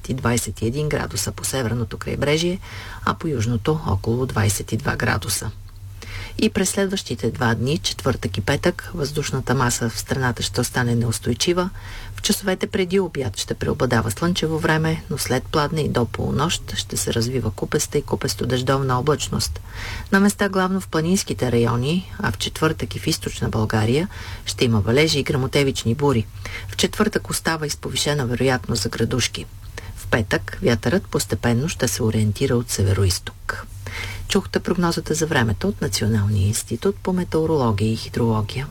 20-21 градуса по северното крайбрежие, а по южното около 22 градуса. И през следващите 2 дни, четвъртък и петък, въздушната маса в страната ще остане неустойчива. В часовете преди обяд ще преобладава слънчево време, но след пладне и до полунощ ще се развива купеста и купесто-дъждовна облачност. На места главно в планинските райони, а в четвъртък и в източна България ще има валежи и гръмотевични бури. В четвъртък остава и с повишена вероятност за градушки. В петък вятърът постепенно ще се ориентира от североизток. Чухте прогнозата за времето от Националния институт по метеорология и хидрология.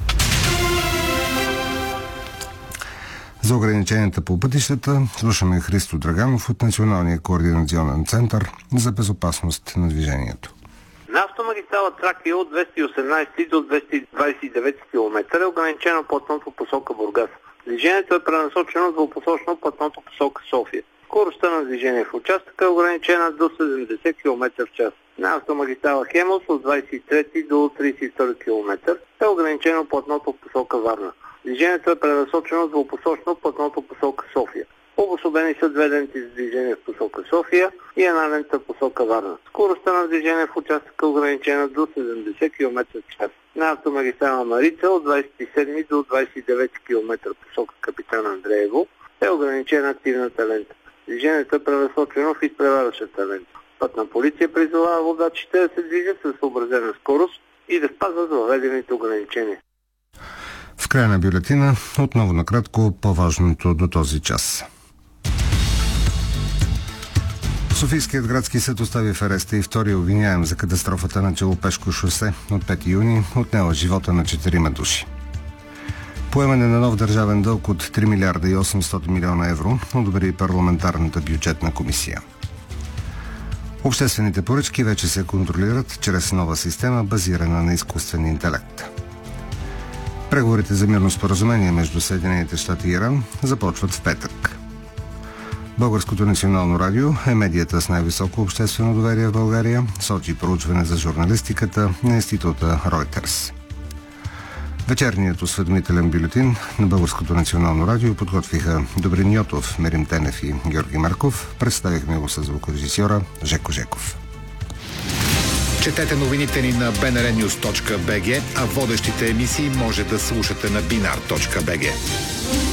За ограниченията по пътищата слушаме Христо Драганов от Националния координационен център за безопасност на движението. На автомагистрала Тракия от 218 до 229 км е ограничено платното посока Бургас. Движението е пренасочено двупосочно платното посока София. Скоростта на движение в участъка е ограничена до 70 км в час. На автомагистрала Хемос от 23 до 32 км е ограничено платното посока Варна. Движението е пренасочено двупосочно платното посока София. Обособени са 2 ленти за движение в посока София и 1 лента в посока Варна. Скоростта на движение в участъка е ограничена до 70 км в час. На автомагистрала Марица от 27 до 29 км в посока Капитан Андреево е ограничена активната лента. Движението е пренасочено в изпреварващата лента. Пътна полиция призовава водачите да се движат със съобразена скорост и да спазват въведените ограничения. В края на бюлетина отново накратко по-важното до този час. Софийският градски съд остави в ареста и втория обвиняем за катастрофата на Челопешко шосе от 5 юни, отнела живота на 4 души. Поемане на нов държавен дълг от 3 милиарда и 800 милиона евро одобри парламентарната бюджетна комисия. Обществените поръчки вече се контролират чрез нова система, базирана на изкуствен интелект. Преговорите за мирно споразумение между Съединените щати и Иран започват в петък. Българското национално радио е медията с най-високо обществено доверие в България, сочи проучване за журналистиката на института Reuters. Вечерният осведомителен бюлетин на Българското национално радио подготвиха Добрин Йотов, Мерим Тенев и Георги Марков. Представихме го с звукорежисьора Жеко Жеков. Четете новините ни на bnrnews.bg, а водещите емисии може да слушате на binar.bg.